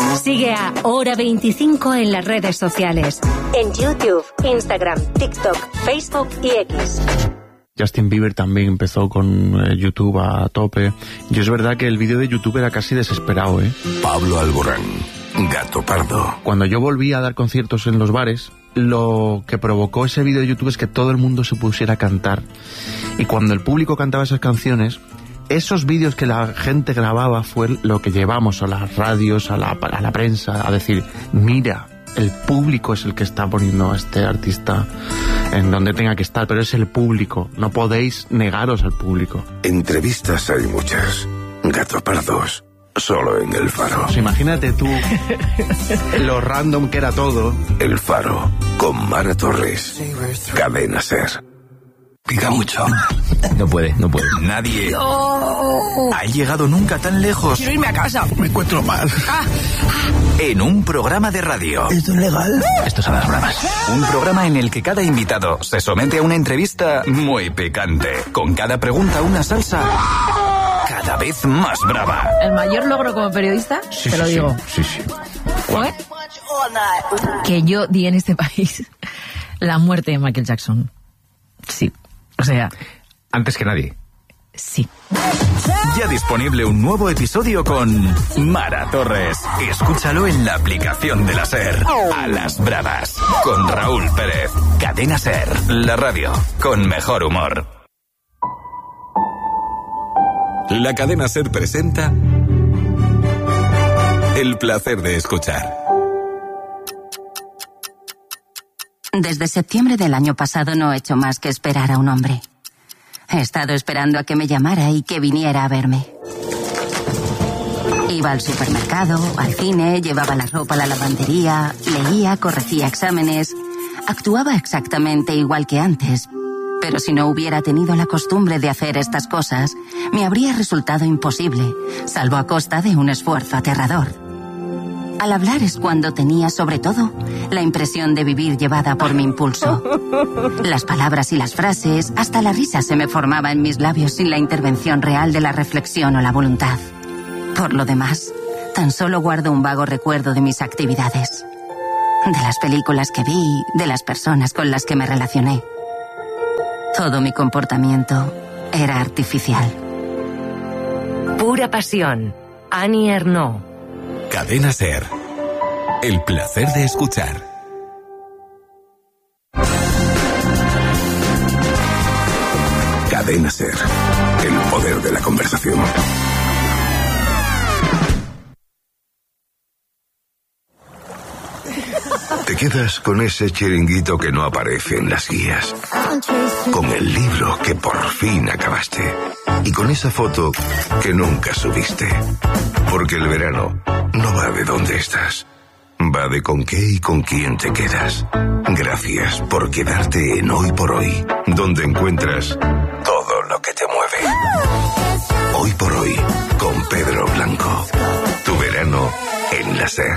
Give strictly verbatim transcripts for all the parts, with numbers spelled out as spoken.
Sigue a Hora veinticinco en las redes sociales. En YouTube, Instagram, TikTok, Facebook y X. Justin Bieber también empezó con eh, YouTube a tope. Y es verdad que el vídeo de YouTube era casi desesperado, ¿eh? Pablo Alborán, Gato Pardo. Cuando yo volví a dar conciertos en los bares, lo que provocó ese vídeo de YouTube es que todo el mundo se pusiera a cantar. Y cuando el público cantaba esas canciones, esos vídeos que la gente grababa fue lo que llevamos a las radios, a la, a la prensa, a decir, mira, el público es el que está poniendo a este artista en donde tenga que estar, pero es el público, no podéis negaros al público. Entrevistas hay muchas, Gato Pardos, solo en El Faro. Pues imagínate tú lo random que era todo. El Faro, con Mara Torres, Cadena SER. Pica mucho. No puede, no puede. Nadie Oh. ha llegado nunca tan lejos. Quiero irme a casa. Me encuentro mal. Ah. En un programa de radio. ¿Esto es legal? Esto es a las bravas. Un programa en el que cada invitado se somete a una entrevista muy picante. Con cada pregunta una salsa cada vez más brava. El mayor logro como periodista, Sí, te sí, lo sí, digo. sí, sí. ¿Fue? Que yo di en este país la muerte de Michael Jackson. Sí. O sea, Antes que nadie. sí. Ya disponible un nuevo episodio con Mara Torres. Escúchalo en la aplicación de la SER. A las bravas. Con Raúl Pérez. Cadena SER. La radio con mejor humor. La cadena SER presenta El placer de escuchar. Desde septiembre del año pasado no he hecho más que esperar a un hombre. He estado esperando a que me llamara y que viniera a verme. Iba al supermercado, al cine, llevaba la ropa a la lavandería, leía, corregía exámenes. Actuaba exactamente igual que antes, pero si no hubiera tenido la costumbre de hacer estas cosas, me habría resultado imposible, salvo a costa de un esfuerzo aterrador. Al hablar es cuando tenía, sobre todo, la impresión de vivir llevada por mi impulso. Las palabras y las frases, hasta la risa se me formaba en mis labios sin la intervención real de la reflexión o la voluntad. Por lo demás, tan solo guardo un vago recuerdo de mis actividades. De las películas que vi, de las personas con las que me relacioné. Todo mi comportamiento era artificial. Pura pasión. Annie Ernaux. Cadena SER. El placer de escuchar. Cadena SER. El poder de la conversación. Te quedas con ese chiringuito que no aparece en las guías. Con el libro que por fin acabaste. Y con esa foto que nunca subiste. Porque el verano no va de dónde estás. Va de con qué y con quién te quedas. Gracias por quedarte en Hoy por Hoy, donde encuentras todo lo que te mueve. Hoy por Hoy, con Pedro Blanco. Tu verano en la SER.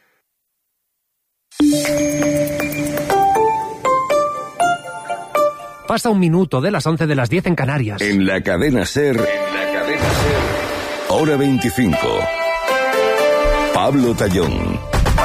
Pasa un minuto de las once de las diez en Canarias. En la cadena SER. En la cadena SER. Hora veinticinco. Pablo Tallón.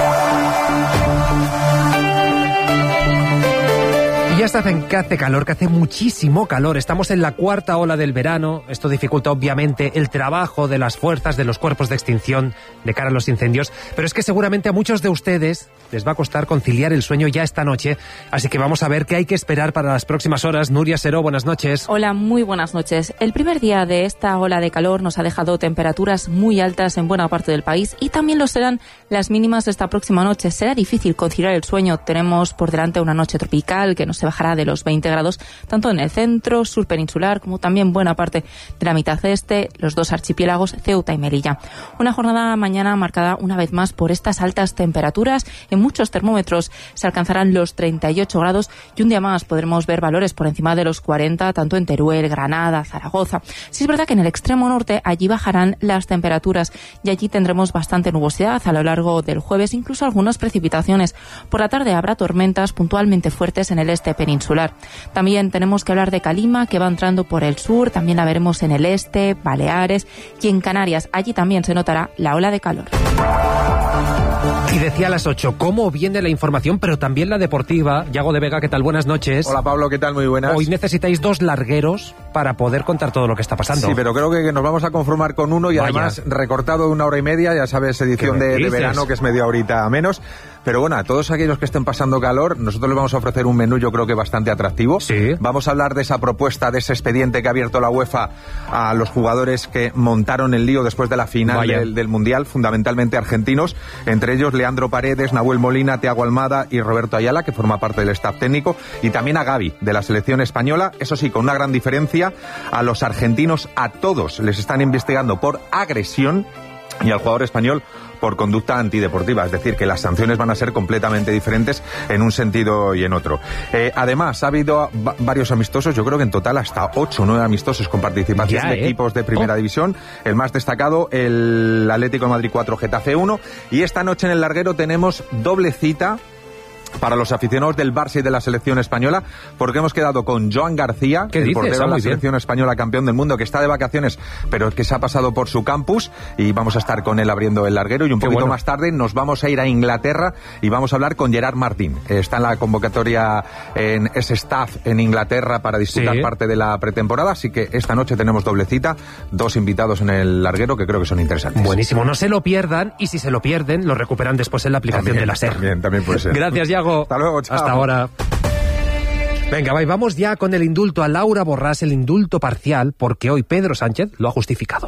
Y ya está, que hace calor, que hace muchísimo calor. Estamos en la cuarta ola del verano. Esto dificulta obviamente el trabajo de las fuerzas, de los cuerpos de extinción de cara a los incendios. Pero es que seguramente a muchos de ustedes les va a costar conciliar el sueño ya esta noche. Así que vamos a ver qué hay que esperar para las próximas horas. Nuria Seró, buenas noches. Hola, muy buenas noches. El primer día de esta ola de calor nos ha dejado temperaturas muy altas en buena parte del país y también lo serán las mínimas de esta próxima noche. Será difícil conciliar el sueño. Tenemos por delante una noche tropical que no se bajará de los veinte grados, tanto en el centro, sur peninsular, como también buena parte de la mitad este, los dos archipiélagos, Ceuta y Melilla. Una jornada mañana marcada una vez más por estas altas temperaturas. En muchos termómetros se alcanzarán los treinta y ocho grados y un día más podremos ver valores por encima de los cuarenta, tanto en Teruel, Granada, Zaragoza. Sí es verdad que en el extremo norte allí bajarán las temperaturas y allí tendremos bastante nubosidad a lo largo del jueves, incluso algunas precipitaciones. Por la tarde habrá tormentas puntualmente fuertes en el este peninsular. También tenemos que hablar de calima, que va entrando por el sur, también la veremos en el este, Baleares y en Canarias. Allí también se notará la ola de calor. Y decía a las ocho, ¿cómo viene la información, pero también la deportiva? Yago de Vega, ¿qué tal? Buenas noches. Hola Pablo, ¿qué tal? Muy buenas. Hoy necesitáis dos largueros para poder contar todo lo que está pasando. Sí, pero creo que nos vamos a conformar con uno y Vaya. además recortado de una hora y media, ya sabes, edición de, de verano, que es media horita menos. Pero bueno, a todos aquellos que estén pasando calor, nosotros les vamos a ofrecer un menú yo creo que bastante atractivo. Sí. Vamos a hablar de esa propuesta, de ese expediente que ha abierto la UEFA a los jugadores que montaron el lío después de la final del, del Mundial, fundamentalmente argentinos, entre ellos Leandro Paredes, Nahuel Molina, Thiago Almada y Roberto Ayala, que forma parte del staff técnico, y también a Gavi, de la selección española. Eso sí, con una gran diferencia, a los argentinos a todos les están investigando por agresión y al jugador español por conducta antideportiva, es decir, que las sanciones van a ser completamente diferentes en un sentido y en otro. Eh, además, ha habido varios amistosos, yo creo que en total hasta ocho o nueve amistosos con participación de eh. equipos de primera oh. división. El más destacado, el Atlético de Madrid cuatro, Getafe uno. Y esta noche en el larguero tenemos doble cita para los aficionados del Barça y de la selección española, porque hemos quedado con Joan García, el dices? portero de la selección española, campeón del mundo, que está de vacaciones, pero que se ha pasado por su campus, y vamos a estar con él abriendo el larguero. Y un Qué poquito bueno. más tarde nos vamos a ir a Inglaterra y vamos a hablar con Gerard Martín. Está en la convocatoria en ese staff en Inglaterra para disputar sí. parte de la pretemporada, así que esta noche tenemos doble cita, dos invitados en el larguero que creo que son interesantes. Buenísimo, no se lo pierdan, y si se lo pierden, lo recuperan después en la aplicación también, de la SER. También, también puede ser. Gracias, ya. Hasta luego, chao. Hasta ahora. Venga, vamos ya con el indulto a Laura Borràs, el indulto parcial, porque hoy Pedro Sánchez lo ha justificado.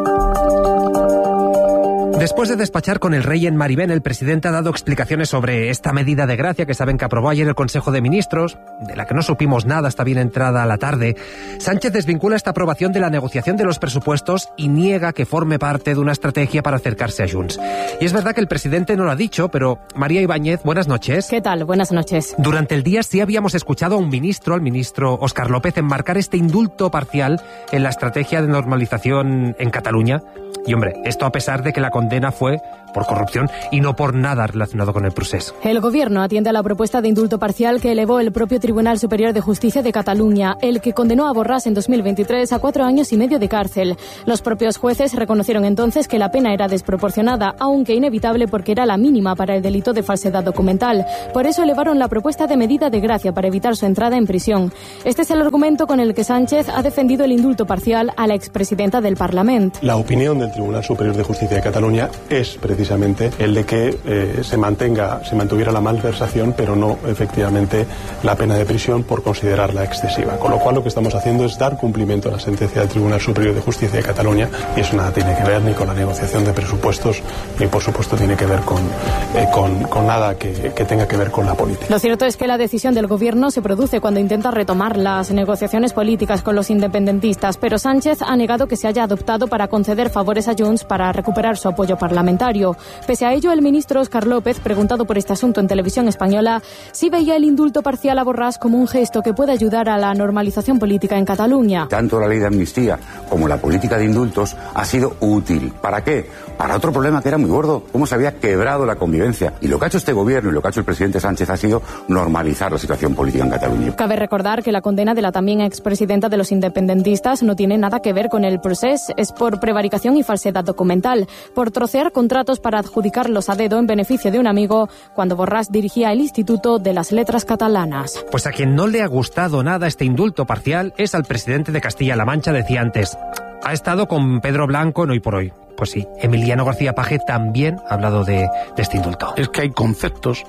Después de despachar con el rey en Maribén, el presidente ha dado explicaciones sobre esta medida de gracia que saben que aprobó ayer el Consejo de Ministros, de la que no supimos nada hasta bien entrada la tarde. Sánchez desvincula esta aprobación de la negociación de los presupuestos y niega que forme parte de una estrategia para acercarse a Junts. Y es verdad que el presidente no lo ha dicho, pero María Ibáñez, buenas noches. ¿Qué tal? Buenas noches. Durante el día sí habíamos escuchado a un ministro, al ministro Óscar López, enmarcar este indulto parcial en la estrategia de normalización en Cataluña. Y hombre, esto a pesar de que la condena fue por corrupción y no por nada relacionado con el procés. El gobierno atiende a la propuesta de indulto parcial que elevó el propio Tribunal Superior de Justicia de Cataluña, el que condenó a Borràs en dos mil veintitrés a cuatro años y medio de cárcel. Los propios jueces reconocieron entonces que la pena era desproporcionada, aunque inevitable porque era la mínima para el delito de falsedad documental. Por eso elevaron la propuesta de medida de gracia para evitar su entrada en prisión. Este es el argumento con el que Sánchez ha defendido el indulto parcial a la expresidenta del Parlamento. La opinión del Tribunal Superior de Justicia de Cataluña es precisamente el de que eh, se mantenga, se mantuviera la malversación, pero no efectivamente la pena de prisión por considerarla excesiva. Con lo cual lo que estamos haciendo es dar cumplimiento a la sentencia del Tribunal Superior de Justicia de Cataluña, y eso nada tiene que ver ni con la negociación de presupuestos, ni por supuesto tiene que ver con, eh, con, con nada que, que tenga que ver con la política. Lo cierto es que la decisión del gobierno se produce cuando intenta retomar las negociaciones políticas con los independentistas, pero Sánchez ha negado que se haya adoptado para conceder favores a Junts para recuperar su apoyo parlamentario. Pese a ello, el ministro Óscar López, preguntado por este asunto en Televisión Española, sí veía el indulto parcial a Borràs como un gesto que puede ayudar a la normalización política en Cataluña. Tanto la ley de amnistía como la política de indultos ha sido útil. ¿Para qué? Para otro problema que era muy gordo, cómo se había quebrado la convivencia. Y lo que ha hecho este gobierno y lo que ha hecho el presidente Sánchez ha sido normalizar la situación política en Cataluña. Cabe recordar que la condena de la también expresidenta de los independentistas no tiene nada que ver con el proceso, es por prevaricación y falsedad documental, por trocear contratos para adjudicarlos a dedo en beneficio de un amigo cuando Borràs dirigía el Instituto de las Letras Catalanas. Pues a quien no le ha gustado nada este indulto parcial es al presidente de Castilla-La Mancha, decía antes. Ha estado con Pedro Blanco en Hoy por Hoy. Pues sí, Emiliano García Paje también ha hablado de, de este indulto. Es que hay conceptos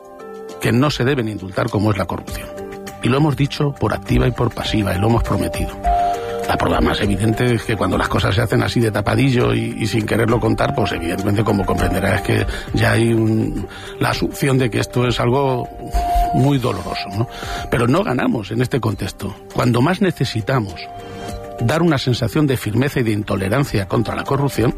que no se deben indultar, como es la corrupción. Y lo hemos dicho por activa y por pasiva, y lo hemos prometido. La prueba más evidente es que cuando las cosas se hacen así de tapadillo y, y sin quererlo contar, pues evidentemente, como comprenderás, es que ya hay un, la asunción de que esto es algo muy doloroso, ¿no? Pero no ganamos en este contexto. Cuando más necesitamos dar una sensación de firmeza y de intolerancia contra la corrupción,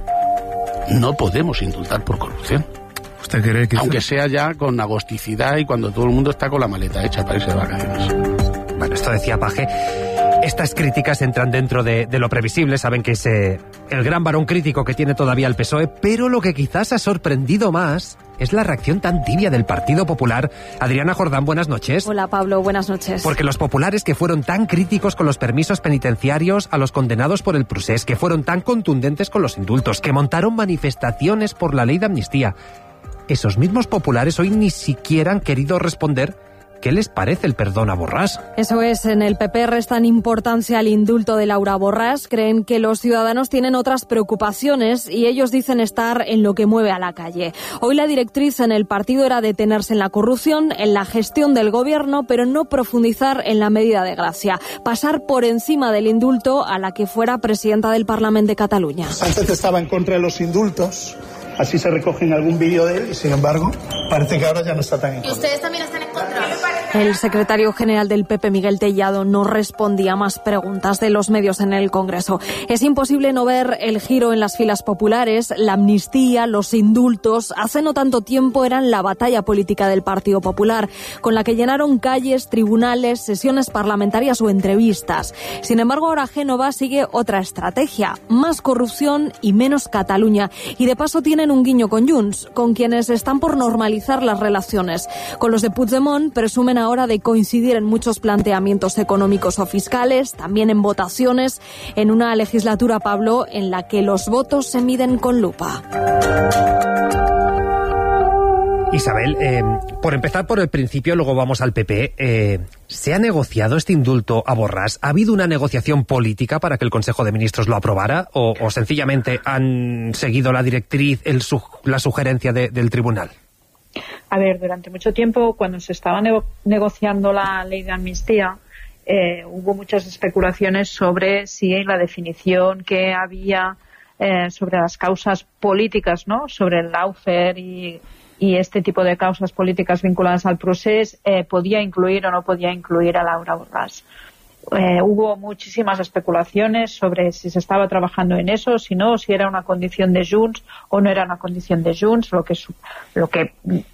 no podemos indultar por corrupción. ¿Usted cree que aunque sea ya con agosticidad y cuando todo el mundo está con la maleta hecha para irse de vacaciones? Bueno, esto decía Paje. Estas críticas entran dentro de, de lo previsible, saben que es eh, el gran varón crítico que tiene todavía el P S O E, pero lo que quizás ha sorprendido más es la reacción tan tibia del Partido Popular. Adriana Jordán, buenas noches. Hola Pablo, buenas noches. Porque los populares que fueron tan críticos con los permisos penitenciarios a los condenados por el procés, que fueron tan contundentes con los indultos, que montaron manifestaciones por la ley de amnistía, esos mismos populares hoy ni siquiera han querido responder ¿qué les parece el perdón a Borràs? Eso es, en el P P restan importancia al indulto de Laura Borràs. Creen que los ciudadanos tienen otras preocupaciones y ellos dicen estar en lo que mueve a la calle. Hoy la directriz en el partido era detenerse en la corrupción, en la gestión del gobierno, pero no profundizar en la medida de gracia. Pasar por encima del indulto a la que fuera presidenta del Parlamento de Cataluña. Sánchez estaba en contra de los indultos. Así se recoge en algún vídeo de él y, sin embargo, parece que ahora ya no está tan en contra. ¿Y ustedes también están en contra? El secretario general del P P, Miguel Tellado, no respondía a más preguntas de los medios en el Congreso. Es imposible no ver el giro en las filas populares. La amnistía, los indultos, hace no tanto tiempo eran la batalla política del Partido Popular, con la que llenaron calles, tribunales, sesiones parlamentarias o entrevistas. Sin embargo, ahora Génova sigue otra estrategia: más corrupción y menos Cataluña. Y de paso tienen un guiño con Junts, con quienes están por normalizar las relaciones. Con los de Puigdemont presumen ahora de coincidir en muchos planteamientos económicos o fiscales, también en votaciones, en una legislatura, Pablo, en la que los votos se miden con lupa. Isabel, eh, por empezar por el principio, luego vamos al P P. Eh, ¿Se ha negociado este indulto a Borràs? ¿Ha habido una negociación política para que el Consejo de Ministros lo aprobara? ¿O, o sencillamente han seguido la directriz, el, su, la sugerencia de, del tribunal? A ver, durante mucho tiempo, cuando se estaba ne- negociando la ley de amnistía, eh, hubo muchas especulaciones sobre si la definición que había eh, sobre las causas políticas, ¿no?, sobre el lawfare y, y este tipo de causas políticas vinculadas al procés, eh, podía incluir o no podía incluir a Laura Borràs. Eh, hubo muchísimas especulaciones sobre si se estaba trabajando en eso, si no, si era una condición de Junts o no era una condición de Junts. Lo que, lo que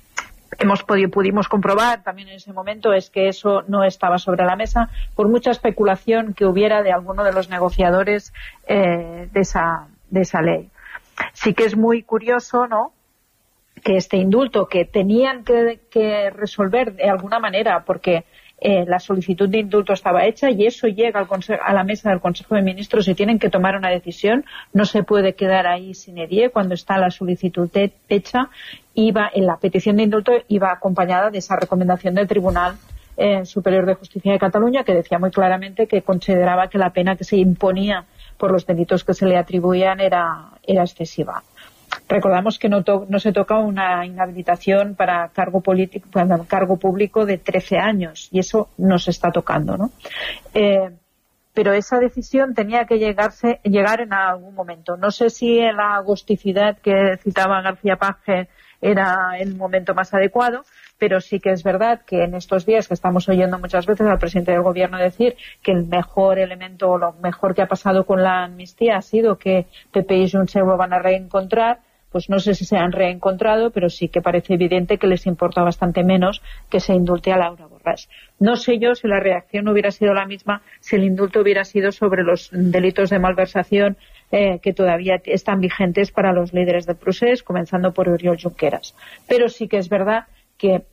hemos podido, pudimos comprobar también en ese momento es que eso no estaba sobre la mesa, por mucha especulación que hubiera de alguno de los negociadores eh, de esa, de esa ley. Sí que es muy curioso, ¿no?, que este indulto que tenían que, que resolver de alguna manera, porque Eh, la solicitud de indulto estaba hecha y eso llega al consejo, a la mesa del Consejo de Ministros y tienen que tomar una decisión. No se puede quedar ahí sin edie cuando está la solicitud de, hecha. Iba, en la petición de indulto iba acompañada de esa recomendación del Tribunal eh, Superior de Justicia de Cataluña, que decía muy claramente que consideraba que la pena que se imponía por los delitos que se le atribuían era, era excesiva. Recordamos que no, to- no se toca una inhabilitación para cargo político, para cargo público de trece años, y eso no se está tocando, ¿no? Eh, pero esa decisión tenía que llegarse, llegar en algún momento. No sé si la agosticidad que citaba García Page era el momento más adecuado, pero sí que es verdad que en estos días que estamos oyendo muchas veces al presidente del gobierno decir que el mejor elemento o lo mejor que ha pasado con la amnistía ha sido que P P y Junts se van a reencontrar, pues no sé si se han reencontrado, pero sí que parece evidente que les importa bastante menos que se indulte a Laura Borràs. No sé yo si la reacción hubiera sido la misma si el indulto hubiera sido sobre los delitos de malversación eh, que todavía están vigentes para los líderes del procés, comenzando por Oriol Junqueras. Pero sí que es verdad que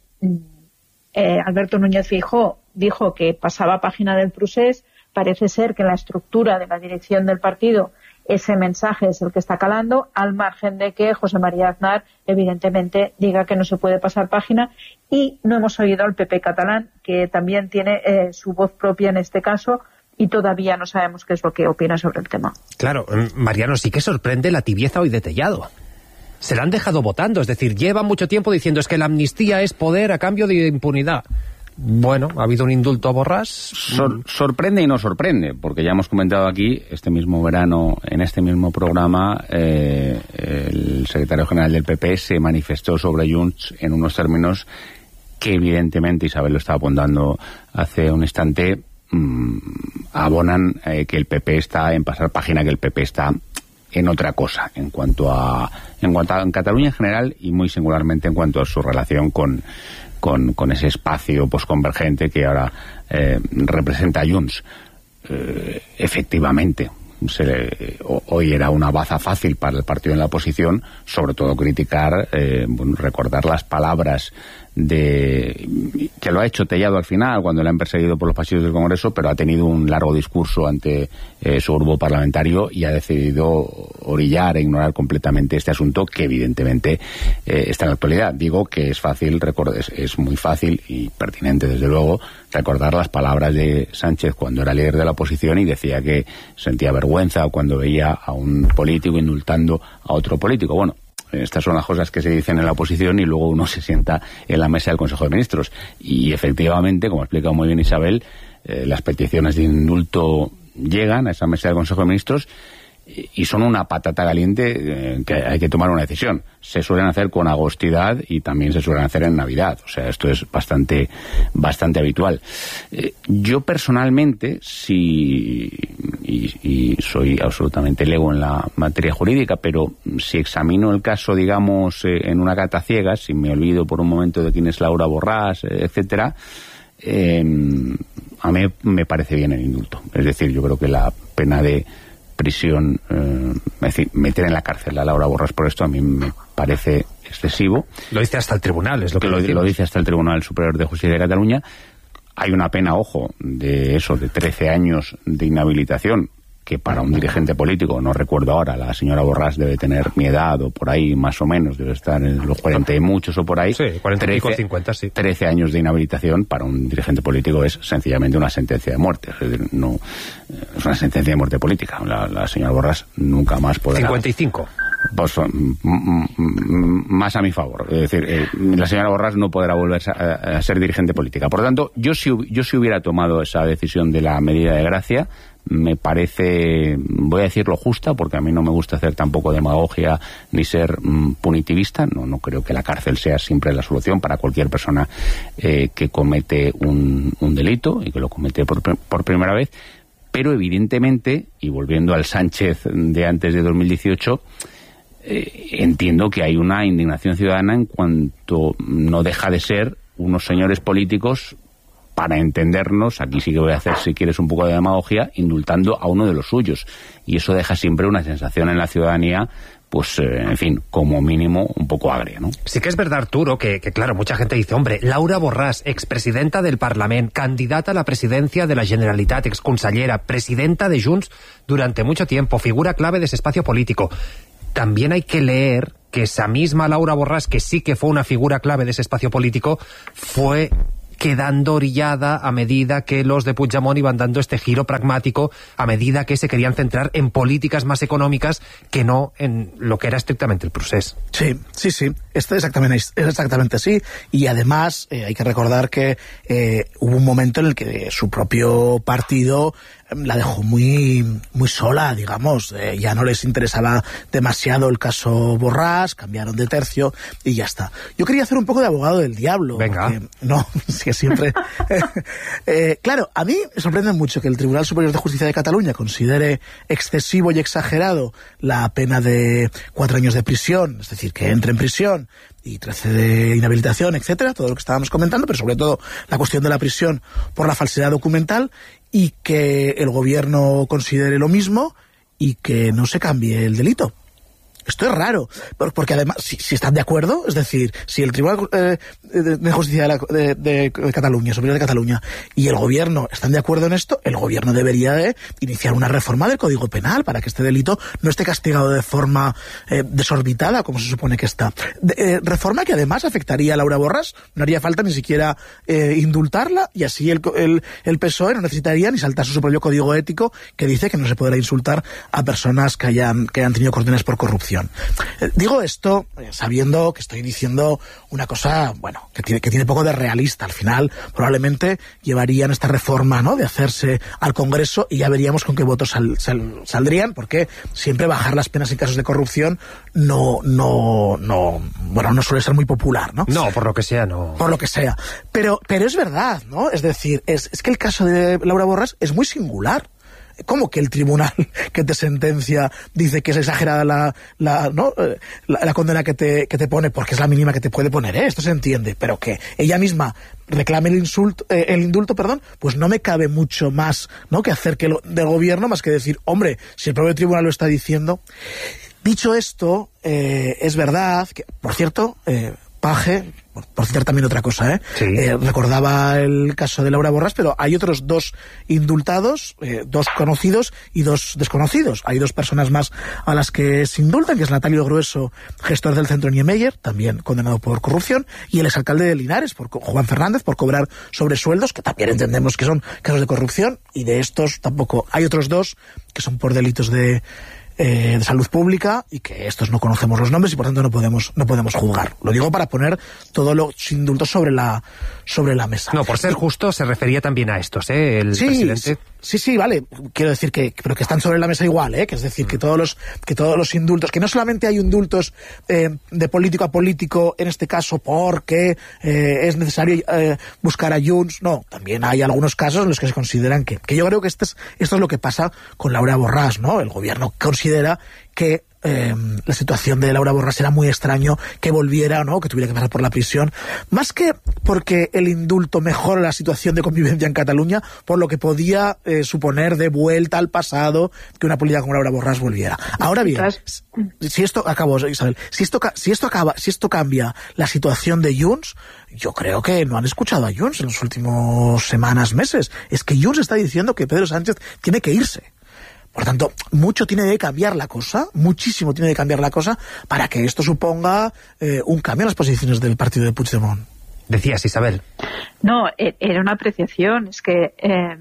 eh, Alberto Núñez Feijóo dijo que pasaba página del procés. Parece ser que en la estructura de la dirección del partido ese mensaje es el que está calando, al margen de que José María Aznar evidentemente diga que no se puede pasar página. Y no hemos oído al P P catalán, que también tiene eh, su voz propia en este caso, y todavía no sabemos qué es lo que opina sobre el tema. Claro, Mariano, sí que sorprende la tibieza hoy de Tellado. Se la han dejado votando, es decir, lleva mucho tiempo diciendo es que la amnistía es poder a cambio de impunidad. Bueno, ha habido un indulto a Borràs. Sor- sorprende y no sorprende, porque ya hemos comentado aquí, este mismo verano, en este mismo programa, eh, el secretario general del P P se manifestó sobre Junts en unos términos que evidentemente, Isabel lo estaba apuntando hace un instante, mmm, abonan eh, que el P P está en pasar página, que el P P está en otra cosa, en cuanto a en cuanto a en Cataluña en general y muy singularmente en cuanto a su relación con Con, con ese espacio posconvergente que ahora eh, representa Junts. eh, efectivamente, se le, hoy era una baza fácil para el partido en la oposición, sobre todo criticar, eh, bueno, recordar las palabras de que lo ha hecho Tellado al final cuando le han perseguido por los pasillos del Congreso, pero ha tenido un largo discurso ante eh, su grupo parlamentario y ha decidido orillar e ignorar completamente este asunto que evidentemente eh, está en la actualidad. Digo que es fácil recordar, es, es muy fácil y pertinente desde luego recordar las palabras de Sánchez cuando era líder de la oposición y decía que sentía vergüenza cuando veía a un político indultando a otro político. Bueno, estas son las cosas que se dicen en la oposición y luego uno se sienta en la mesa del Consejo de Ministros. Y efectivamente, como ha explicado muy bien Isabel, eh, las peticiones de indulto llegan a esa mesa del Consejo de Ministros y son una patata caliente eh, que hay que tomar una decisión. Se suelen hacer con agostidad y también se suelen hacer en Navidad. O sea, esto es bastante bastante habitual. Eh, yo personalmente, si y, y soy absolutamente lego en la materia jurídica, pero si examino el caso, digamos, eh, en una cata ciega, si me olvido por un momento de quién es Laura Borràs, eh, etcétera, eh, a mí me parece bien el indulto. Es decir, yo creo que la pena de prisión, eh, es decir, meter en la cárcel a Laura Borràs por esto a mí me parece excesivo. Lo dice hasta el tribunal, es lo que, que lo, lo dice hasta el Tribunal Superior de Justicia de Cataluña. Hay una pena, ojo, de eso, de trece años de inhabilitación, que para un dirigente político, no recuerdo ahora, la señora Borràs debe tener mi edad o por ahí más o menos, debe estar en los cuarenta y muchos o por ahí. Sí, cuarenta y pico, cincuenta, sí. trece años de inhabilitación para un dirigente político es sencillamente una sentencia de muerte. Es decir, no, es una sentencia de muerte política. La, la señora Borràs nunca más podrá... cincuenta y cinco. Pues, m- m- m- más a mi favor. Es decir, eh, la señora Borràs no podrá volver a, a ser dirigente política. Por lo tanto, yo si, yo si hubiera tomado esa decisión de la medida de gracia, me parece, voy a decirlo, justa, porque a mí no me gusta hacer tampoco demagogia ni ser mm, punitivista. No, no creo que la cárcel sea siempre la solución para cualquier persona eh, que comete un, un delito y que lo comete por, por primera vez. Pero evidentemente, y volviendo al Sánchez de antes de dos mil dieciocho, eh, entiendo que hay una indignación ciudadana en cuanto no deja de ser unos señores políticos, para entendernos, aquí sí que voy a hacer, si quieres, un poco de demagogia, indultando a uno de los suyos. Y eso deja siempre una sensación en la ciudadanía, pues, eh, en fin, como mínimo, un poco agria, ¿no? Sí que es verdad, Arturo, que, que claro, mucha gente dice, hombre, Laura Borràs, expresidenta del Parlament, candidata a la presidencia de la Generalitat, exconsellera, presidenta de Junts durante mucho tiempo, figura clave de ese espacio político. También hay que leer que esa misma Laura Borràs, que sí que fue una figura clave de ese espacio político, fue quedando orillada a medida que los de Puigdemont iban dando este giro pragmático, a medida que se querían centrar en políticas más económicas que no en lo que era estrictamente el procés. Sí, sí, sí, esto es exactamente, es exactamente así, y además eh, hay que recordar que eh, hubo un momento en el que su propio partido la dejó muy muy sola, digamos, eh, ya no les interesaba demasiado el caso Borràs, cambiaron de tercio y ya está. Yo quería hacer un poco de abogado del diablo. Venga. Porque, no, es que siempre... eh, claro, a mí me sorprende mucho que el Tribunal Superior de Justicia de Cataluña considere excesivo y exagerado la pena de cuatro años de prisión, es decir, que entre en prisión y trece de inhabilitación, etcétera, todo lo que estábamos comentando, pero sobre todo la cuestión de la prisión por la falsedad documental, y que el gobierno considere lo mismo y que no se cambie el delito. Esto es raro, porque además, si, si están de acuerdo, es decir, si el Tribunal eh, de, de Justicia de, la, de, de Cataluña, Superior de Cataluña, y el Gobierno están de acuerdo en esto, el Gobierno debería de iniciar una reforma del Código Penal para que este delito no esté castigado de forma eh, desorbitada, como se supone que está. De, eh, reforma que además afectaría a Laura Borràs, no haría falta ni siquiera eh, indultarla, y así el, el, el P S O E no necesitaría ni saltarse su propio código ético que dice que no se podrá insultar a personas que hayan, que hayan tenido condenas por corrupción. Digo esto sabiendo que estoy diciendo una cosa, bueno, que tiene, que tiene poco de realista. Al final, probablemente llevarían esta reforma, ¿no?, de hacerse al Congreso, y ya veríamos con qué votos sal, sal, saldrían, porque siempre bajar las penas en casos de corrupción no, no, no, bueno, no suele ser muy popular, ¿no? No, por lo que sea, no. Por lo que sea. Pero, pero es verdad, ¿no? Es decir, es, es que el caso de Laura Borràs es muy singular. ¿cómo que el tribunal que te sentencia dice que es exagerada la, la, ¿no? la, la condena que te, que te pone? Porque es la mínima que te puede poner, ¿eh? Esto se entiende, pero que ella misma reclame el insulto, eh, el indulto, perdón, pues no me cabe mucho más, ¿no?, que hacer que lo, del gobierno, más que decir, hombre, si el propio tribunal lo está diciendo. Dicho esto, eh, es verdad que, por cierto, eh, Paje, por, por citar también otra cosa, ¿eh? Sí. Eh, recordaba el caso de Laura Borràs, pero hay otros dos indultados, eh, dos conocidos y dos desconocidos. Hay dos personas más a las que se indultan, que es Natalio Grueso, gestor del centro Niemeyer, también condenado por corrupción, y el exalcalde de Linares, por Juan Fernández, por cobrar sobresueldos, que también entendemos que son casos de corrupción, y de estos tampoco. Hay otros dos que son por delitos de... Eh, de salud pública, y que estos no conocemos los nombres y por tanto no podemos no podemos juzgar. Lo digo para poner todos los indultos sobre la sobre la mesa. No, por ser justo, se refería también a estos, ¿eh? El sí, presidente. Sí, sí, vale. Quiero decir que, pero que están sobre la mesa igual, ¿eh? Que es decir, que todos los que todos los indultos, que no solamente hay indultos eh, de político a político, en este caso porque eh, es necesario eh, buscar a Junts, no, también hay algunos casos en los que se consideran que, que yo creo que este es, esto es lo que pasa con Laura Borràs, ¿no? El gobierno considera que Eh, la situación de Laura Borràs era muy extraño que volviera, ¿no?, que tuviera que pasar por la prisión, más que porque el indulto mejora la situación de convivencia en Cataluña, por lo que podía eh, suponer de vuelta al pasado que una política como Laura Borràs volviera. Ahora bien, si esto acabó, Isabel, si esto si esto acaba, si esto cambia la situación de Junts, yo creo que no han escuchado a Junts en los últimos semanas, meses. Es que Junts está diciendo que Pedro Sánchez tiene que irse. Por tanto, mucho tiene que cambiar la cosa, muchísimo tiene que cambiar la cosa para que esto suponga eh, un cambio en las posiciones del partido de Puigdemont. Decías, Isabel. No, era una apreciación. Es que eh,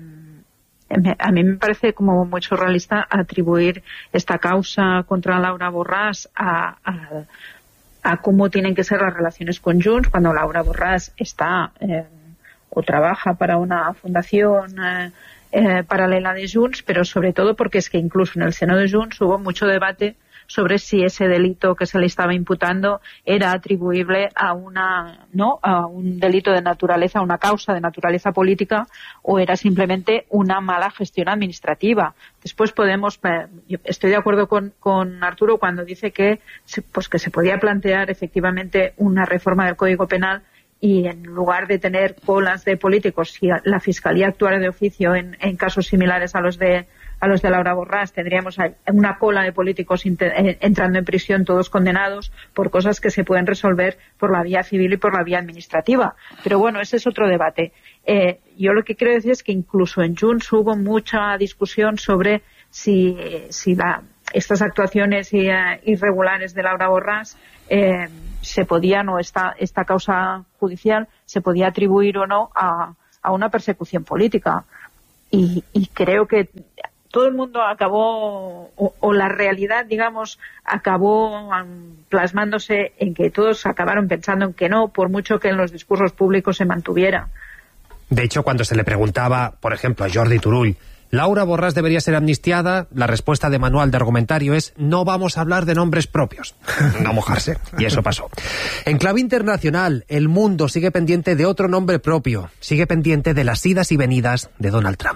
a mí me parece como muy surrealista atribuir esta causa contra Laura Borràs a, a, a cómo tienen que ser las relaciones con Junts cuando Laura Borràs está eh, o trabaja para una fundación eh, Eh, paralela de Junts, pero sobre todo porque es que incluso en el seno de Junts hubo mucho debate sobre si ese delito que se le estaba imputando era atribuible a una no a un delito de naturaleza, a una causa de naturaleza política, o era simplemente una mala gestión administrativa. Después podemos, eh, yo estoy de acuerdo con, con Arturo cuando dice que pues que se podía plantear efectivamente una reforma del Código Penal, y en lugar de tener colas de políticos, si la Fiscalía actuara de oficio en, en casos similares a los de a los de Laura Borràs, tendríamos una cola de políticos entrando en prisión, todos condenados por cosas que se pueden resolver por la vía civil y por la vía administrativa. Pero bueno, ese es otro debate. Eh, yo lo que quiero decir es que incluso en Junts hubo mucha discusión sobre si, si la, estas actuaciones irregulares de Laura Borràs eh, se podían, o esta, esta causa judicial se podía atribuir o no a, a una persecución política. Y, y creo que todo el mundo acabó, o, o la realidad, digamos, acabó um, plasmándose en que todos acabaron pensando en que no, por mucho que en los discursos públicos se mantuviera. De hecho, cuando se le preguntaba, por ejemplo, a Jordi Turull, ¿Laura Borràs debería ser amnistiada?, la respuesta de manual de argumentario es: no vamos a hablar de nombres propios. No mojarse. Y eso pasó. En clave internacional, el mundo sigue pendiente de otro nombre propio. Sigue pendiente de las idas y venidas de Donald Trump.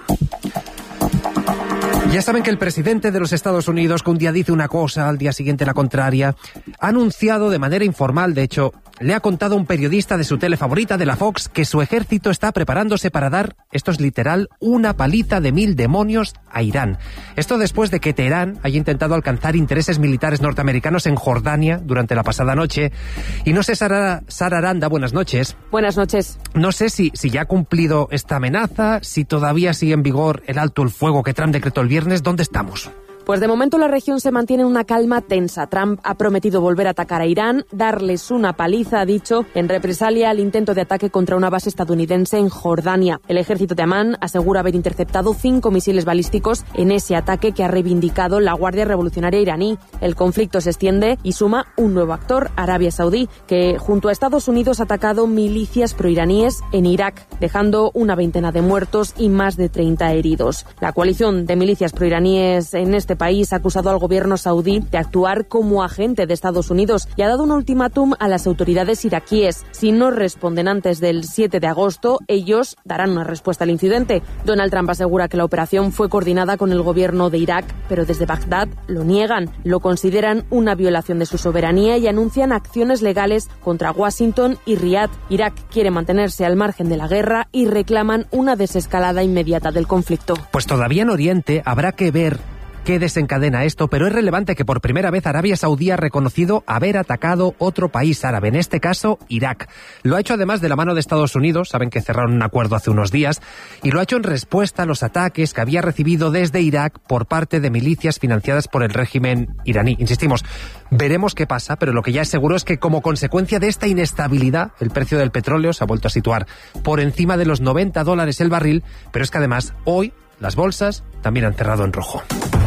Ya saben que el presidente de los Estados Unidos, que un día dice una cosa, al día siguiente la contraria, ha anunciado de manera informal, de hecho, le ha contado a un periodista de su tele favorita, de la Fox, que su ejército está preparándose para dar, esto es literal, una paliza de mil demonios a Irán. Esto después de que Teherán haya intentado alcanzar intereses militares norteamericanos en Jordania durante la pasada noche. Y no sé, Sara, Sara Aranda, buenas noches. Buenas noches. No sé si, si ya ha cumplido esta amenaza, si todavía sigue en vigor el alto el fuego que Trump decretó el viernes. ¿Dónde estamos? Pues de momento la región se mantiene en una calma tensa. Trump ha prometido volver a atacar a Irán, darles una paliza, ha dicho, en represalia al intento de ataque contra una base estadounidense en Jordania. El ejército de Amán asegura haber interceptado cinco misiles balísticos en ese ataque que ha reivindicado la Guardia Revolucionaria iraní. El conflicto se extiende y suma un nuevo actor, Arabia Saudí, que junto a Estados Unidos ha atacado milicias proiraníes en Irak, dejando una veintena de muertos y más de treinta heridos. La coalición de milicias proiraníes en este este país ha acusado al gobierno saudí de actuar como agente de Estados Unidos y ha dado un ultimátum a las autoridades iraquíes. Si no responden antes del siete de agosto, ellos darán una respuesta al incidente. Donald Trump asegura que la operación fue coordinada con el gobierno de Irak, pero desde Bagdad lo niegan. Lo consideran una violación de su soberanía y anuncian acciones legales contra Washington y Riad. Irak quiere mantenerse al margen de la guerra y reclaman una desescalada inmediata del conflicto. Pues todavía en Oriente habrá que ver qué desencadena esto, pero es relevante que por primera vez Arabia Saudí ha reconocido haber atacado otro país árabe, en este caso Irak. Lo ha hecho además de la mano de Estados Unidos, saben que cerraron un acuerdo hace unos días, y lo ha hecho en respuesta a los ataques que había recibido desde Irak por parte de milicias financiadas por el régimen iraní. Insistimos, veremos qué pasa, pero lo que ya es seguro es que como consecuencia de esta inestabilidad, el precio del petróleo se ha vuelto a situar por encima de los noventa dólares el barril, pero es que además hoy las bolsas también han cerrado en rojo.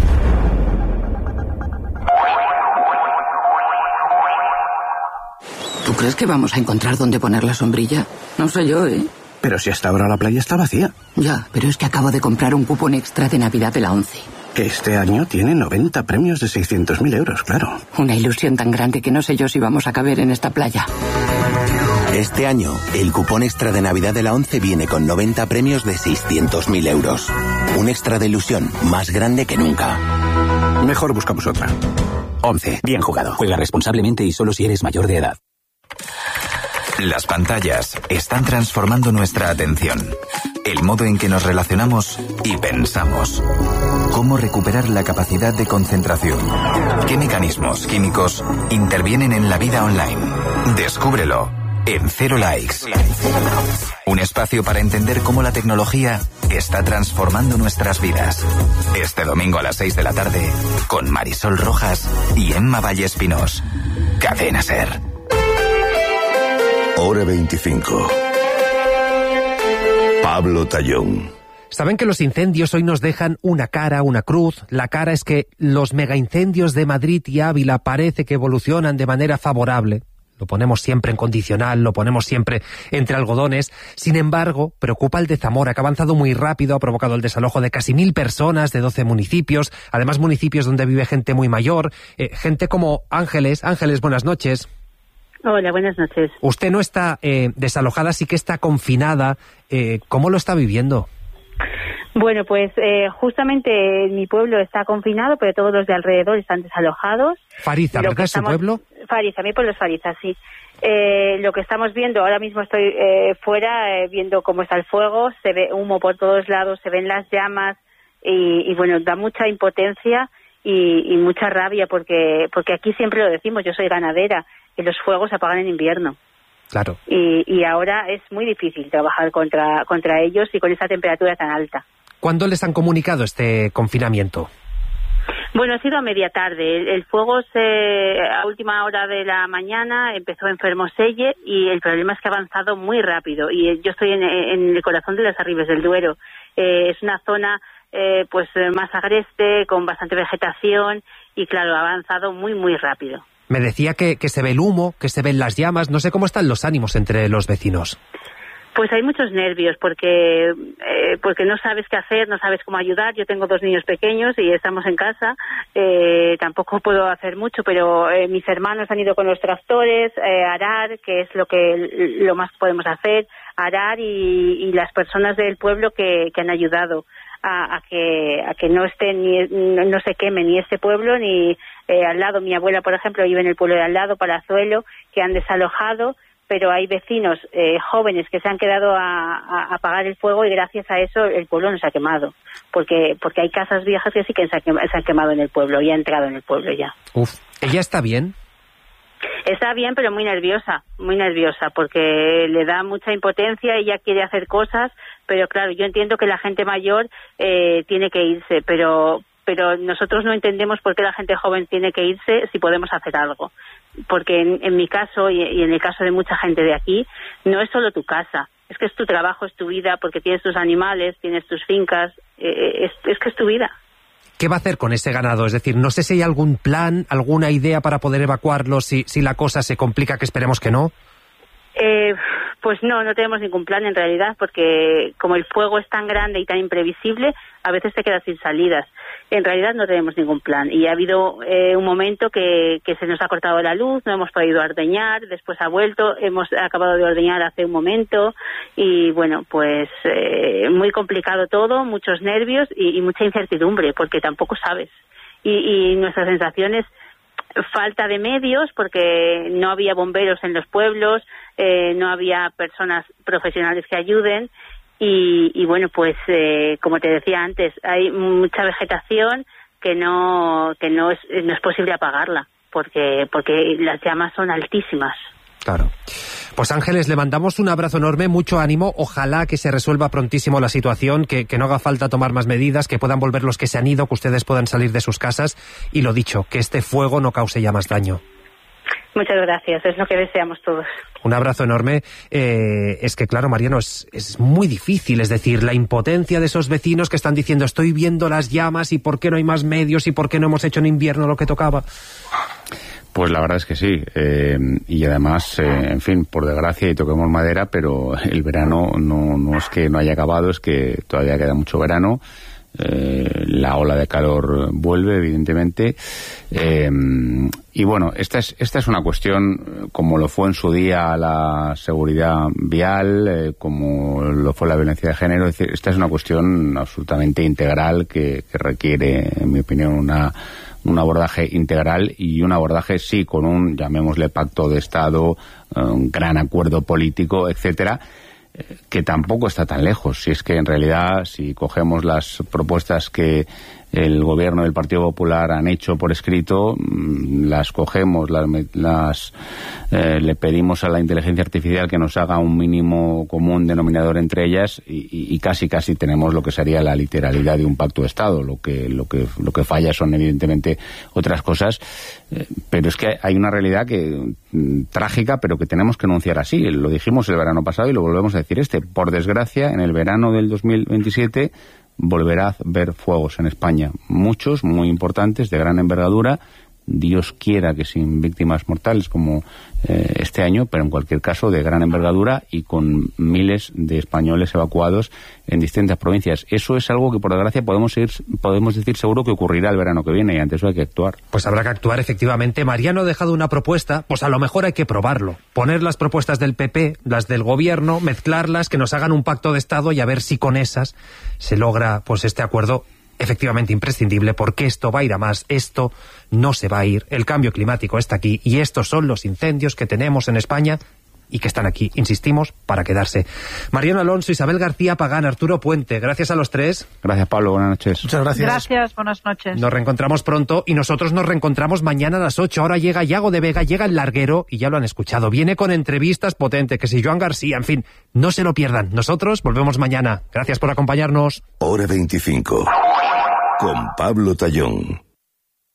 ¿Tú crees que vamos a encontrar dónde poner la sombrilla? No sé yo, ¿eh? Pero si hasta ahora la playa está vacía. Ya, pero es que acabo de comprar un cupón extra de Navidad de la ONCE. Que este año tiene noventa premios de seiscientos mil euros, claro. Una ilusión tan grande que no sé yo si vamos a caber en esta playa. Este año, el cupón extra de Navidad de la ONCE viene con noventa premios de seiscientos mil euros. Un extra de ilusión más grande que nunca. Mejor buscamos otra. ONCE. Bien jugado. Juega responsablemente y solo si eres mayor de edad. Las pantallas están transformando nuestra atención, el modo en que nos relacionamos y pensamos. ¿Cómo recuperar la capacidad de concentración? ¿Qué mecanismos químicos intervienen en la vida online? Descúbrelo en Cero Likes. Un espacio para entender cómo la tecnología está transformando nuestras vidas. Este domingo a las seis de la tarde, con Marisol Rojas y Emma Valle Espinós. Cadena SER. Hora veinticinco. Pablo Tallón. Saben que los incendios hoy nos dejan una cara, una cruz. La cara es que los megaincendios de Madrid y Ávila parece que evolucionan de manera favorable. Lo ponemos siempre en condicional, lo ponemos siempre entre algodones. Sin embargo, preocupa el de Zamora, que ha avanzado muy rápido, ha provocado el desalojo de casi mil personas de doce municipios, además municipios donde vive gente muy mayor, eh, gente como Ángeles. Ángeles, buenas noches. Hola, buenas noches. Usted no está eh, desalojada, sí que está confinada. Eh, ¿Cómo lo está viviendo? Bueno, pues eh, justamente mi pueblo está confinado, pero todos los de alrededor están desalojados. Fariza, ¿verdad es su pueblo? Fariza, mi pueblo es Fariza, sí. Eh, lo que estamos viendo, ahora mismo estoy eh, fuera eh, viendo cómo está el fuego, se ve humo por todos lados, se ven las llamas y, y bueno, da mucha impotencia y, y mucha rabia porque porque aquí siempre lo decimos, yo soy ganadera, que los fuegos se apagan en invierno. Claro. Y, y ahora es muy difícil trabajar contra contra ellos y con esa temperatura tan alta. ¿Cuándo les han comunicado este confinamiento? Bueno, ha sido a media tarde. El, el fuego se, a última hora de la mañana empezó en Fermoselle y el problema es que ha avanzado muy rápido. Y yo estoy en, en el corazón de las Arribes del Duero. Eh, es una zona eh, pues más agreste, con bastante vegetación y claro, ha avanzado muy, muy rápido. Me decía que, que se ve el humo, que se ven las llamas. No sé cómo están los ánimos entre los vecinos. Pues hay muchos nervios porque eh, porque no sabes qué hacer, no sabes cómo ayudar. Yo tengo dos niños pequeños y estamos en casa. Eh, tampoco puedo hacer mucho, pero eh, mis hermanos han ido con los tractores eh, a arar, que es lo que lo más podemos hacer, arar y, y las personas del pueblo que, que han ayudado a, a que a que no esté ni no se queme ni este pueblo ni eh, al lado. Mi abuela, por ejemplo, vive en el pueblo de al lado, Palazuelo, que han desalojado. Pero hay vecinos eh, jóvenes que se han quedado a, a, a apagar el fuego y gracias a eso el pueblo no se ha quemado. Porque porque hay casas viejas que sí que se, ha quemado, se han quemado en el pueblo y ha entrado en el pueblo ya. Uf, ¿ella está bien? Está bien, pero muy nerviosa, muy nerviosa, porque le da mucha impotencia, ella quiere hacer cosas, pero claro, yo entiendo que la gente mayor eh, tiene que irse, pero... pero nosotros no entendemos por qué la gente joven tiene que irse si podemos hacer algo. Porque en, en mi caso y, y en el caso de mucha gente de aquí, no es solo tu casa, es que es tu trabajo, es tu vida, porque tienes tus animales, tienes tus fincas, eh, es, es que es tu vida. ¿Qué va a hacer con ese ganado? Es decir, no sé si hay algún plan, alguna idea para poder evacuarlo si, si la cosa se complica, que esperemos que no. Eh, Pues no, no tenemos ningún plan en realidad, porque como el fuego es tan grande y tan imprevisible, a veces te quedas sin salidas. En realidad no tenemos ningún plan y ha habido eh, un momento que, que se nos ha cortado la luz, no hemos podido ordeñar, después ha vuelto, hemos acabado de ordeñar hace un momento y bueno, pues eh, muy complicado todo, muchos nervios y, y mucha incertidumbre porque tampoco sabes. Y, y nuestra sensación es falta de medios porque no había bomberos en los pueblos, eh, no había personas profesionales que ayuden y, y bueno, pues eh, como te decía antes, hay mucha vegetación que no que no es, no es posible apagarla porque porque las llamas son altísimas. Claro. Pues Ángeles, le mandamos un abrazo enorme, mucho ánimo, ojalá que se resuelva prontísimo la situación, que, que no haga falta tomar más medidas, que puedan volver los que se han ido, que ustedes puedan salir de sus casas y lo dicho, que este fuego no cause ya más daño. Muchas gracias, es lo que deseamos todos. Un abrazo enorme. Eh, es que claro, Mariano, es, es muy difícil, es decir, la impotencia de esos vecinos que están diciendo estoy viendo las llamas y por qué no hay más medios y por qué no hemos hecho en invierno lo que tocaba. Pues la verdad es que sí, eh, y además, eh, en fin, por desgracia y toquemos madera, pero el verano no, no es que no haya acabado, es que todavía queda mucho verano, eh, la ola de calor vuelve, evidentemente, eh, y bueno, esta es, esta es una cuestión, como lo fue en su día la seguridad vial, eh, como lo fue la violencia de género, es decir, esta es una cuestión absolutamente integral que, que requiere, en mi opinión, una un abordaje integral y un abordaje, sí, con un, llamémosle, pacto de Estado, un gran acuerdo político, etcétera, eh, que tampoco está tan lejos. Si es que, en realidad, si cogemos las propuestas que el Gobierno del Partido Popular han hecho por escrito, las cogemos, las, las eh, le pedimos a la inteligencia artificial que nos haga un mínimo común denominador entre ellas y, y casi casi tenemos lo que sería la literalidad de un pacto de Estado. Lo que lo que lo que falla son evidentemente otras cosas, eh, pero es que hay una realidad que mm, trágica, pero que tenemos que enunciar así. Lo dijimos el verano pasado y lo volvemos a decir este. Por desgracia, en el verano del dos mil veintisiete volverá a ver fuegos en España, muchos, muy importantes, de gran envergadura, Dios quiera que sin víctimas mortales como eh, este año, pero en cualquier caso de gran envergadura y con miles de españoles evacuados en distintas provincias. Eso es algo que por desgracia podemos seguir, podemos decir seguro que ocurrirá el verano que viene y antes eso hay que actuar. Pues habrá que actuar efectivamente. Mariano ha dejado una propuesta, pues a lo mejor hay que probarlo. Poner las propuestas del P P, las del gobierno, mezclarlas, que nos hagan un pacto de Estado y a ver si con esas se logra pues este acuerdo efectivamente imprescindible, porque esto va a ir a más, esto no se va a ir, el cambio climático está aquí y estos son los incendios que tenemos en España y que están aquí, insistimos, para quedarse. Mariano Alonso, Isabel García Pagán, Arturo Puente, gracias a los tres. Gracias, Pablo, buenas noches. Muchas gracias. Gracias, buenas noches. Nos reencontramos pronto y nosotros nos reencontramos mañana a las ocho. Ahora llega Yago de Vega, llega el larguero y ya lo han escuchado. Viene con entrevistas potentes, que si Joan García, en fin, no se lo pierdan. Nosotros volvemos mañana. Gracias por acompañarnos. Hora veinticinco. Con Pablo Tallón.